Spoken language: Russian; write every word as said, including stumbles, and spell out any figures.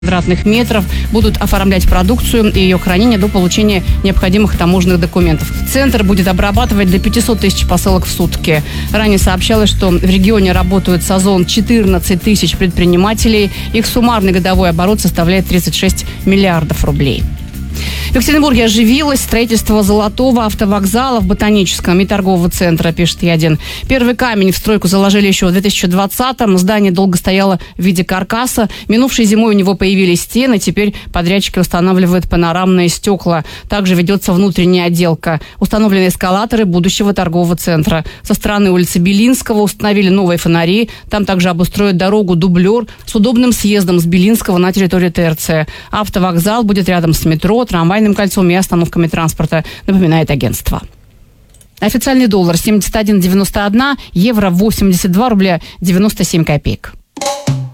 квадратных метров, будут оформлять продукцию и ее хранение до получения необходимых таможенных документов. Центр будет обрабатывать до пятисот тысяч посылок в сутки. Ранее сообщалось, что в регионе работают с Озон четырнадцать тысяч предпринимателей. Их суммарный годовой оборот составляет тридцать шесть миллиардов рублей. В Екатеринбурге оживилось строительство Золотого автовокзала в Ботаническом и торгового центра, пишет Е1. Первый камень в стройку заложили еще в две тысячи двадцатом. Здание долго стояло в виде каркаса. Минувшей зимой у него появились стены. Теперь подрядчики устанавливают панорамные стекла. Также ведется внутренняя отделка. Установлены эскалаторы будущего торгового центра. Со стороны улицы Белинского установили новые фонари. Там также обустроят дорогу-дублер с удобным съездом с Белинского на территорию ТРЦ. Автовокзал будет рядом с метро, трамвайным кольцом и остановками транспорта, напоминает агентство. Официальный доллар семьдесят один девяносто один, евро восемьдесят два рубля девяносто семь копеек.